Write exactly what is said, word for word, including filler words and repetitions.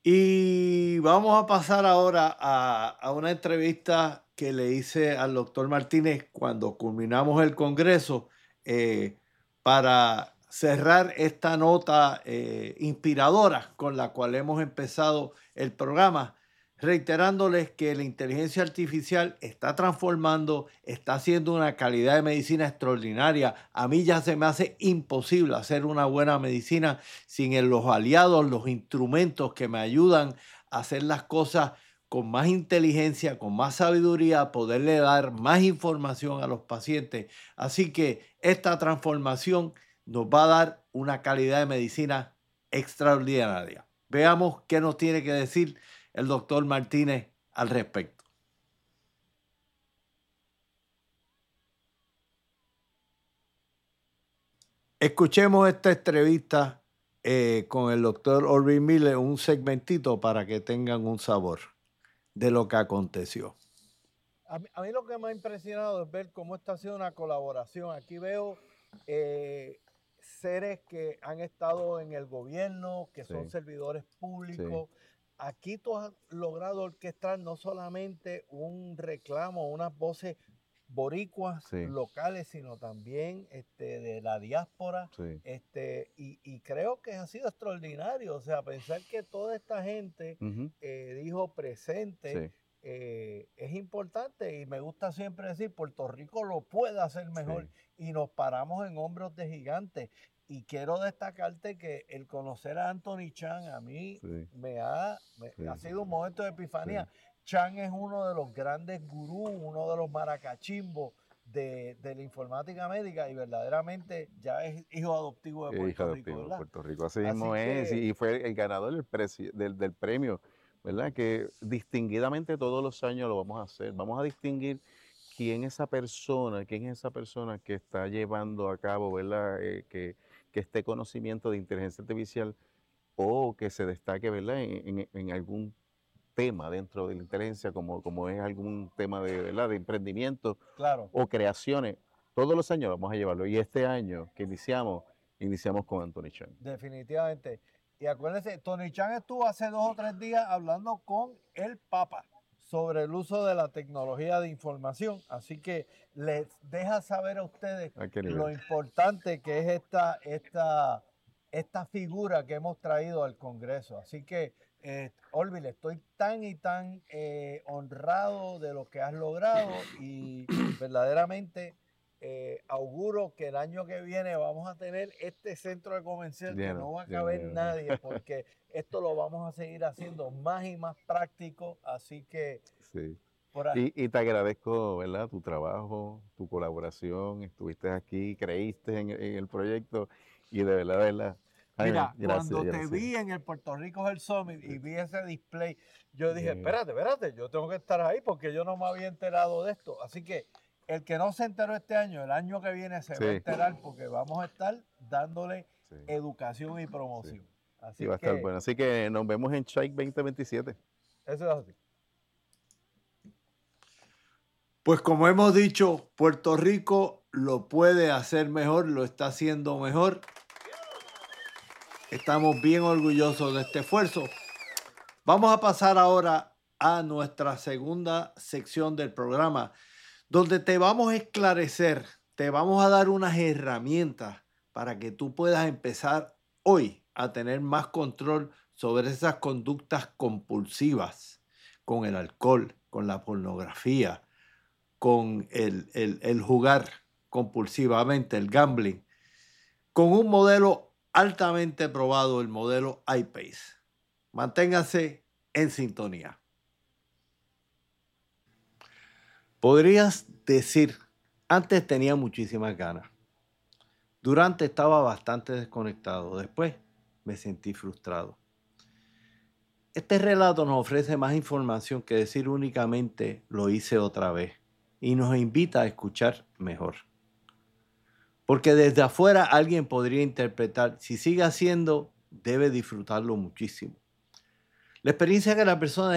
Y vamos a pasar ahora a, a una entrevista que le hice al doctor Martínez cuando culminamos el Congreso eh, para cerrar esta nota eh, inspiradora con la cual hemos empezado el programa, reiterándoles que la inteligencia artificial está transformando, está haciendo una calidad de medicina extraordinaria. A mí ya se me hace imposible hacer una buena medicina sin los aliados, los instrumentos que me ayudan a hacer las cosas con más inteligencia, con más sabiduría, poderle dar más información a los pacientes. Así que esta transformación nos va a dar una calidad de medicina extraordinaria. Veamos qué nos tiene que decir el doctor Martínez al respecto. Escuchemos esta entrevista eh, con el doctor Orvin Miller, un segmentito para que tengan un sabor de lo que aconteció. A mí, a mí lo que me ha impresionado es ver cómo está haciendo una colaboración. Aquí veo eh, seres que han estado en el gobierno, que son Sí. servidores públicos. Sí. Aquí tú has logrado orquestar no solamente un reclamo, unas voces boricuas Sí. locales, sino también este, de la diáspora. Sí. Este, y, y creo que ha sido extraordinario. O sea, pensar que toda esta gente Ujú. eh, dijo presente. Sí. Eh, es importante, y me gusta siempre decir, Puerto Rico lo puede hacer mejor, Sí. y nos paramos en hombros de gigantes. Y quiero destacarte que el conocer a Anthony Chan a mí Sí. me, ha, me Sí. ha sido un momento de epifanía. Sí. Chan es uno de los grandes gurús, uno de los maracachimbos de, de la informática médica, y verdaderamente ya es hijo adoptivo de Puerto Hijo Rico, adoptivo de ¿verdad? Puerto Rico, así Así mismo es, que- y fue el ganador del, preci- del, del premio, ¿verdad? Que distinguidamente todos los años lo vamos a hacer. Vamos a distinguir quién es esa persona, quién es esa persona que está llevando a cabo, ¿verdad? Eh, que, que este conocimiento de inteligencia artificial o que se destaque, ¿verdad? En, en- en algún tema dentro de la inteligencia, como, como es algún tema de, ¿verdad? De emprendimiento Claro. o creaciones. Todos los años vamos a llevarlo. Y este año que iniciamos, iniciamos con Anthony Chan. Definitivamente. Y acuérdense, Tony Chan estuvo hace dos o tres días hablando con el Papa sobre el uso de la tecnología de información. Así que les deja saber a ustedes ¿A qué lo nivel? importante que es esta, esta, esta figura que hemos traído al Congreso. Así que, eh, Orville, estoy tan y tan eh, honrado de lo que has logrado, y verdaderamente eh, auguro que el año que viene vamos a tener este centro de convención que Lleno, no va a lleno, caber lleno. nadie, porque esto lo vamos a seguir haciendo más y más práctico. Así que Sí. por ahí. Y, y te agradezco, ¿verdad? Tu trabajo, tu colaboración, estuviste aquí, creíste en, en el proyecto y de verdad, de verdad. Jaime, Mira, gracias, cuando te gracias. vi en el Puerto Rico Health Summit y vi ese display, yo dije, Sí. espérate, espérate, yo tengo que estar ahí porque yo no me había enterado de esto. Así que el que no se enteró este año, el año que viene se va a Sí. enterar, porque vamos a estar dándole Sí. educación y promoción. Sí. Así Y va a estar que bueno. Así que nos vemos en Chike veinte veintisiete. eso es así. Pues como hemos dicho, Puerto Rico lo puede hacer mejor, lo está haciendo mejor. Estamos bien orgullosos de este esfuerzo. Vamos a pasar ahora a nuestra segunda sección del programa, donde te vamos a esclarecer, te vamos a dar unas herramientas para que tú puedas empezar hoy a tener más control sobre esas conductas compulsivas con el alcohol, con la pornografía, con el, el, el jugar compulsivamente, el gambling, con un modelo altamente probado, el modelo iPace. Manténganse en sintonía. Podrías decir, antes tenía muchísimas ganas. Durante estaba bastante desconectado. Después me sentí frustrado. Este relato nos ofrece más información que decir únicamente lo hice otra vez, y nos invita a escuchar mejor. Porque desde afuera alguien podría interpretar, si sigue haciendo, debe disfrutarlo muchísimo. La experiencia que la persona